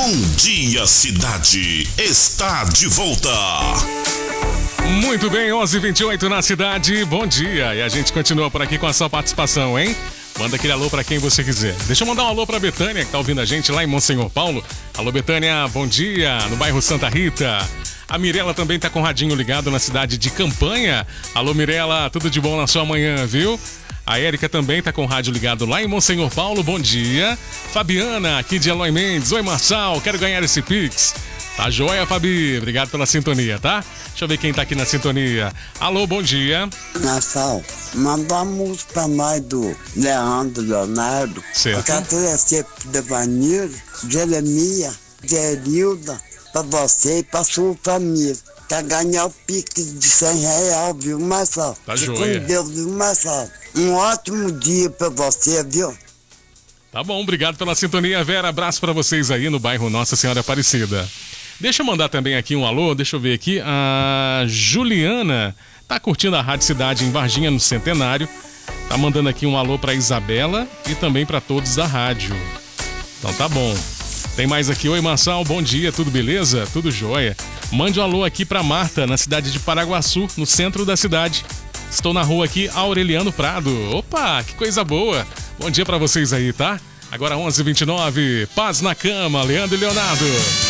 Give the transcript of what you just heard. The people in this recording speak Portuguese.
Bom Dia Cidade está de volta. Muito bem, 11h28 na cidade, bom dia. E a gente continua por aqui com a sua participação, hein? Manda aquele alô pra quem você quiser. Deixa eu mandar um alô pra Betânia, que tá ouvindo a gente lá em Monsenhor Paulo. Alô, Betânia, bom dia, no bairro Santa Rita. A Mirela também tá com o radinho ligado na cidade de Campanha. Alô, Mirela, tudo de bom na sua manhã, viu? A Érica também tá com o rádio ligado lá em Monsenhor Paulo, bom dia. Fabiana, aqui de Eloy Mendes. Oi, Marçal, quero ganhar esse Pix. Tá joia, Fabi? Obrigado pela sintonia, tá? Deixa eu ver quem tá aqui na sintonia. Alô, bom dia. Marçal, manda uma música pra nós do Leonardo. Certo. Eu quero agradecer pro Devanir, Jeremias, Gerilda, pra você e pra sua família. Quer ganhar o Pix de R$100, viu, Marçal? Tá Fica joia. com Deus, viu, Marçal? Um ótimo dia pra você, viu? Tá bom, obrigado pela sintonia, Vera. Abraço pra vocês aí no bairro Nossa Senhora Aparecida. Deixa eu mandar também aqui um alô, deixa eu ver aqui. A Juliana tá curtindo a Rádio Cidade em Varginha, no Centenário. Tá mandando aqui um alô pra Isabela e também pra todos da rádio. Então tá bom. Tem mais aqui. Oi, Marçal, bom dia, tudo beleza? Tudo jóia. Mande um alô aqui pra Marta, na cidade de Paraguaçu, no centro da cidade. Estou na rua aqui, Aureliano Prado. Opa, que coisa boa. Bom dia pra vocês aí, tá? Agora 11h29, Paz na Cama, Leandro e Leonardo.